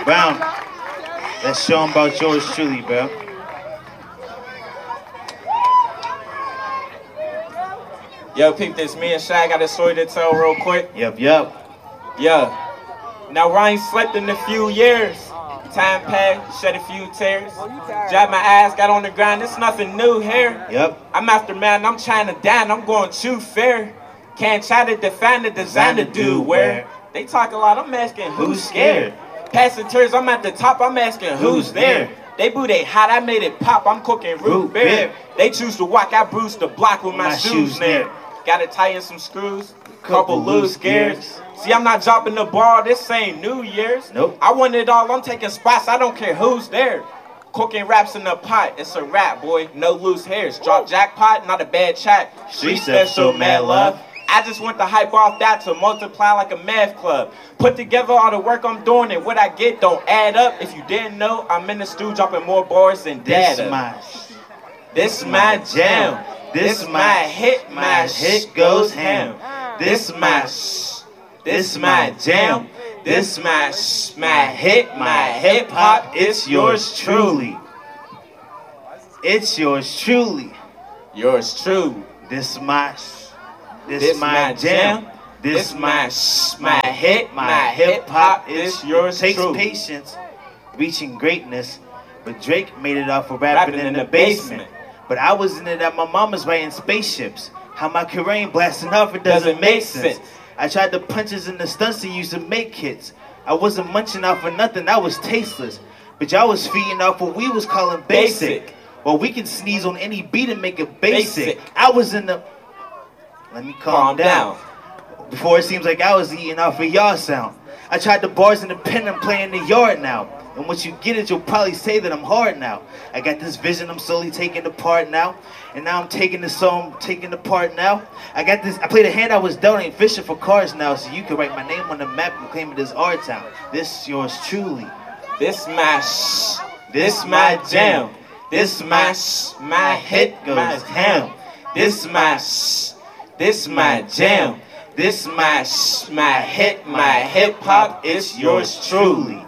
Brown. Let's show them about yours truly, bro. Yo, peep this. Me and Shy got a story to tell real quick. Yup. Yeah. Now, Ryan slept in a few years. Time passed, shed a few tears. Dropped my ass, got on the ground. It's nothing new here. Yep. I'm after man, I'm trying to down. I'm going too fair. Can't try to define the designer dude where they talk a lot. I'm asking who's scared. Passing turns, I'm at the top. I'm asking who's there. They boo they hot, I made it pop. I'm cooking root beer. They choose to walk, I bruise the block with my shoes near. Gotta tie in some screws, couple loose gears. See, I'm not dropping the ball, this ain't New Year's. Nope. I want it all, I'm taking spots, I don't care who's there. Cooking raps in the pot, it's a rap, boy, no loose hairs. Drop jackpot, not a bad chat. Street special, mad love. I just want to hype off that to multiply like a math club. Put together all the work I'm doing and what I get don't add up. If you didn't know, I'm in the stew dropping more bars than data. This my jam. This my hit. My hit goes ham. This my jam. This my hit. My hip hop. It's yours truly. It's yours truly. Yours true. This my jam. This my hit. My hip hop. It's yours truly. It takes patience reaching greatness, but Drake made it off of rapping in the basement. But I was in it at my mama's writing spaceships. How my career ain't blasting off, it doesn't make sense. I tried the punches and the stunts to use to make hits. I wasn't munching off of nothing, I was tasteless. But y'all was feeding off what we was calling basic. Well, we can sneeze on any beat and make it basic. I was in the... Let me calm down. Before it seems like I was eating off of y'all sound. I tried the bars in the pen and play in the yard now. And once you get it, you'll probably say that I'm hard now. I got this vision I'm slowly taking apart now. And now I'm taking the song, taking apart now. I got this, I played a hand I was dealt, ain't fishing for cars now. So you can write my name on the map and claim it as our town. This yours truly. This my jam. This my hit goes ham. This my jam. This my hit, my hip hop. It's yours truly.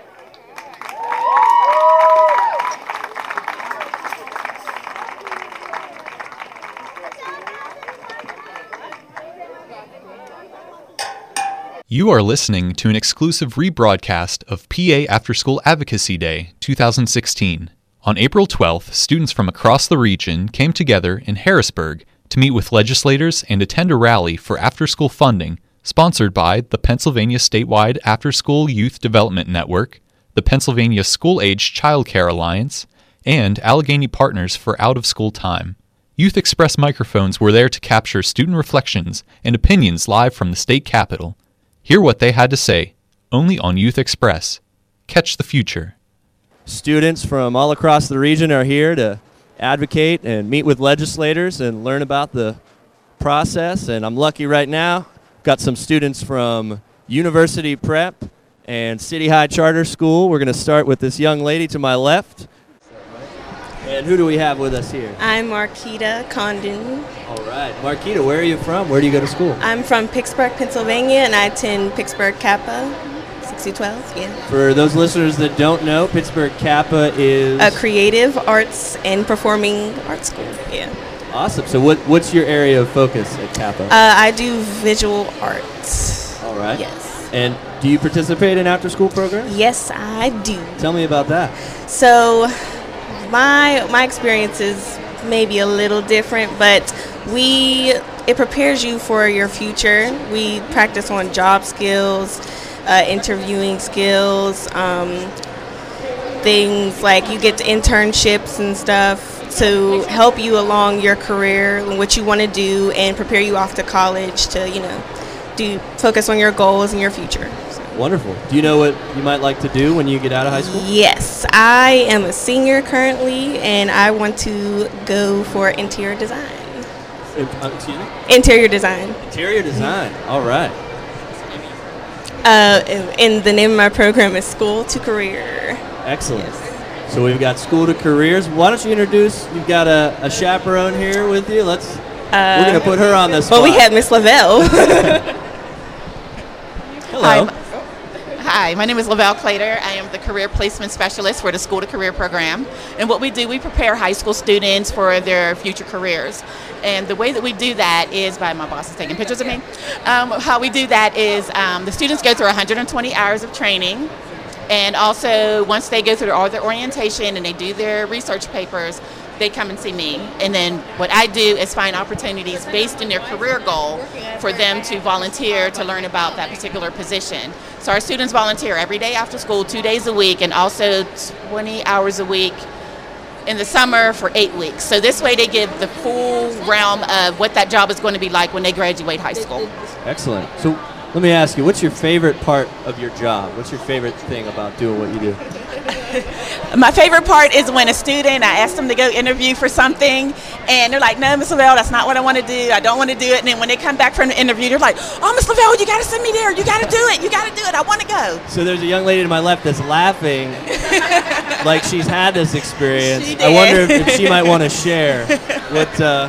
You are listening to an exclusive rebroadcast of PA After School Advocacy Day 2016. On April 12th, students from across the region came together in Harrisburg to meet with legislators and attend a rally for after-school funding sponsored by the Pennsylvania Statewide After-School Youth Development Network, the Pennsylvania School-Age Child Care Alliance, and Allegheny Partners for Out-of-School Time. Youth Express microphones were there to capture student reflections and opinions live from the state capitol. Hear what they had to say, only on Youth Express. Catch the future. Students from all across the region are here to advocate and meet with legislators and learn about the process. And I'm lucky right now, got some students from University Prep and City High Charter School. We're going to start with this young lady to my left. And who do we have with us here? I'm Marquita Condon. All right. Marquita, where are you from? Where do you go to school? I'm from Pittsburgh, Pennsylvania, and I attend Pittsburgh Kappa 6012, yeah. For those listeners that don't know, Pittsburgh Kappa is... a creative arts and performing arts school, yeah. Awesome. So what's your area of focus at Kappa? I do visual arts. All right. Yes. And do you participate in after-school programs? Yes, I do. Tell me about that. So... My experience is maybe a little different, but it prepares you for your future. We practice on job skills, interviewing skills, things like you get internships and stuff to help you along your career and what you want to do and prepare you off to college to focus on your goals and your future. Wonderful. Do you know what you might like to do when you get out of high school? Yes. I am a senior currently, and I want to go for interior design. Excuse me? Interior design. Interior design. All right. And the name of my program is School to Career. Excellent. Yes. So we've got School to Careers. Why don't you introduce, you've got a chaperone here with you. We're going to put her on the spot. Well, we have Miss Lavelle. Hello. Hi, my name is Lavelle Clater. I am the Career Placement Specialist for the School to Career program. And what we do, we prepare high school students for their future careers. And the way that we do that is by, my boss is taking pictures of me. How we do that is the students go through 120 hours of training. And also, once they go through all their orientation and they do their research papers, they come and see me. And then what I do is find opportunities based in their career goal for them to volunteer to learn about that particular position. So our students volunteer every day after school, 2 days a week, and also 20 hours a week in the summer for 8 weeks. So this way they get the full realm of what that job is going to be like when they graduate high school. Excellent. So let me ask you, what's your favorite part of your job? What's your favorite thing about doing what you do? My favorite part is when a student, I ask them to go interview for something, and they're like, no, Miss Lavelle, that's not what I want to do. I don't want to do it. And then when they come back from the interview, they're like, oh, Miss Lavelle, you got to send me there. You got to do it. You got to do it. I want to go. So there's a young lady to my left that's laughing like she's had this experience. She did. I wonder if she might want to share what...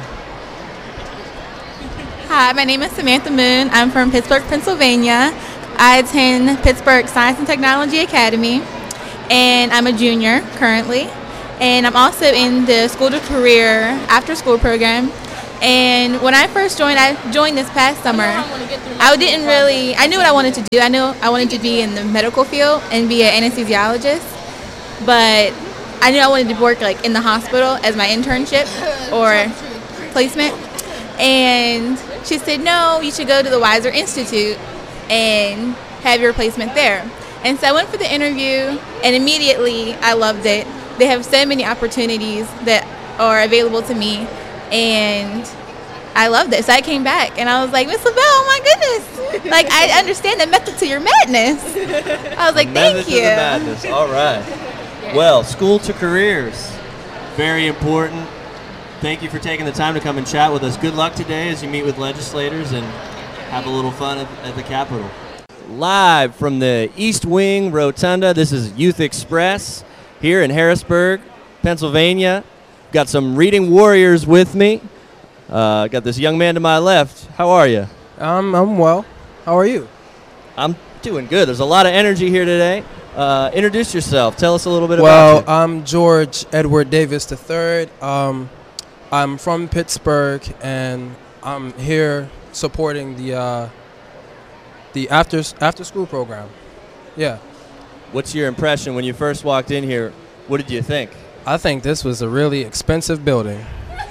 Hi, my name is Samantha Moon. I'm from Pittsburgh, Pennsylvania. I attend Pittsburgh Science and Technology Academy, and I'm a junior currently. And I'm also in the School to Career after school program. And when I first joined, I joined this past summer. I knew what I wanted to do. I knew I wanted to be in the medical field and be an anesthesiologist. But I knew I wanted to work like in the hospital as my internship or placement. And she said, no, you should go to the Weiser Institute and have your placement there. And so I went for the interview, and immediately I loved it. They have so many opportunities that are available to me, and I loved it. So I came back, and I was like, Miss Lavelle, oh my goodness. Like, I understand the method to your madness. I was like, thank you. Method to the madness. All right. Well, School to Careers, very important. Thank you for taking the time to come and chat with us. Good luck today as you meet with legislators and have a little fun at the Capitol. Live from the East Wing Rotunda, this is Youth Express here in Harrisburg, Pennsylvania. Got some reading warriors with me. Got this young man to my left. How are you? I'm well. How are you? I'm doing good. There's a lot of energy here today. Introduce yourself. Tell us a little bit about you. Well, I'm George Edward Davis III. I'm from Pittsburgh, and I'm here supporting the after school program. Yeah. What's your impression when you first walked in here? What did you think? I think this was a really expensive building.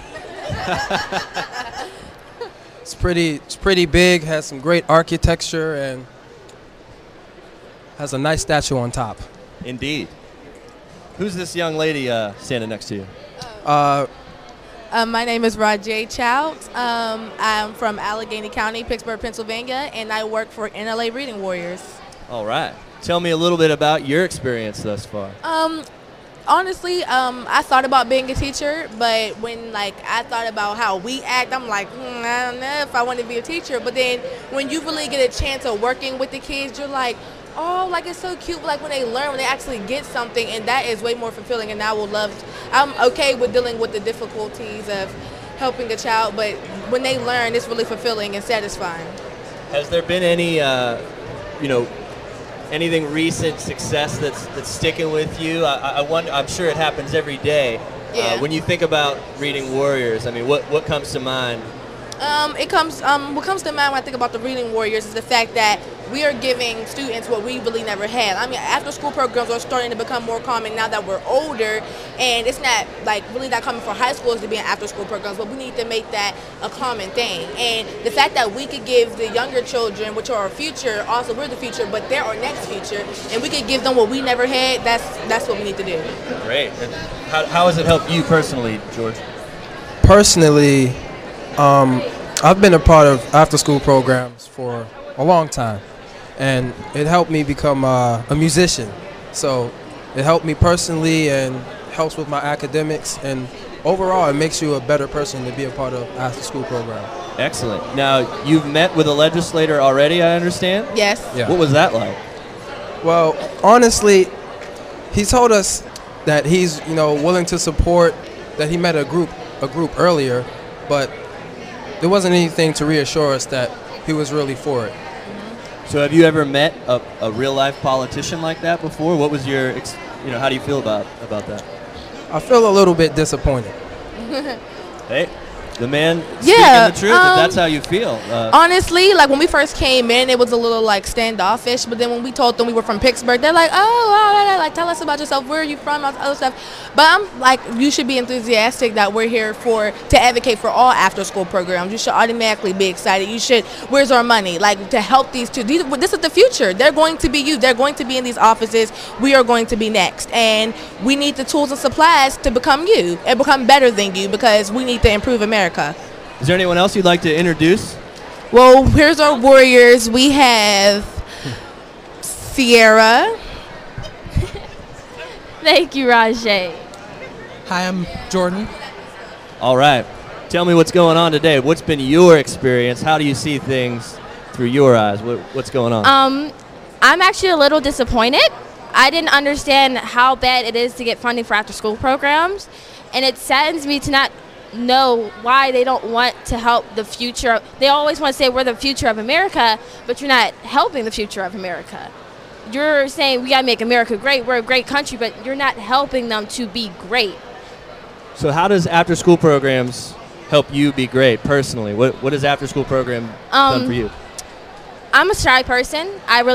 It's pretty big, has some great architecture, and has a nice statue on top. Indeed. Who's this young lady standing next to you? My name is Rajay Chout. I'm from Allegheny County, Pittsburgh, Pennsylvania, and I work for NLA Reading Warriors. All right. Tell me a little bit about your experience thus far. Honestly, I thought about being a teacher, but when I thought about how we act, I'm like, I don't know if I want to be a teacher. But then when you really get a chance of working with the kids, you're like, oh, it's so cute, when they learn, when they actually get something, and that is way more fulfilling, and I'm okay with dealing with the difficulties of helping a child, but when they learn, it's really fulfilling and satisfying. Has there been any, anything recent success that's sticking with you? I wonder, I'm sure it happens every day. Yeah. When you think about Reading Warriors, I mean, what comes to mind? What comes to mind when I think about the Reading Warriors is the fact that we are giving students what we really never had. I mean, after school programs are starting to become more common now that we're older, and it's not really that common for high schools to be in after school programs, but we need to make that a common thing. And the fact that we could give the younger children, which are our future, also we're the future, but they're our next future, and we could give them what we never had, that's what we need to do. Great. How has it helped you personally, George? Personally, I've been a part of after-school programs for a long time, and it helped me become a musician. So it helped me personally and helps with my academics, and overall it makes you a better person to be a part of after-school program. Excellent. Now, you've met with a legislator already, I understand? Yes. Yeah. What was that like? Well, honestly, he told us that he's willing to support, that he met a group earlier, but there wasn't anything to reassure us that he was really for it. So have you ever met a real life politician like that before? What was your, how do you feel about that? I feel a little bit disappointed. Hey, the man speaking the truth, if that's how you feel. Honestly, like when we first came in, it was a little like standoffish. But then when we told them we were from Pittsburgh, they're like, "Oh, like tell us about yourself. Where are you from?" All other stuff. But I'm like, you should be enthusiastic that we're here to advocate for all after-school programs. You should automatically be excited. You should. Where's our money? Like to help these two. This is the future. They're going to be you. They're going to be in these offices. We are going to be next, and we need the tools and supplies to become you and become better than you because we need to improve America. Is there anyone else you'd like to introduce? Well, here's our warriors. We have Sierra. Thank you, Rajay. Hi, I'm Jordan. All right. Tell me what's going on today. What's been your experience? How do you see things through your eyes? What's going on? I'm actually a little disappointed. I didn't understand how bad it is to get funding for after-school programs, and it saddens me to not know why they don't want to help the future. They always want to say we're the future of America, but you're not helping the future of America. You're saying we got to make America great. We're a great country, but you're not helping them to be great. So how does after-school programs help you be great personally? What does after-school program done for you? I'm a shy person. I really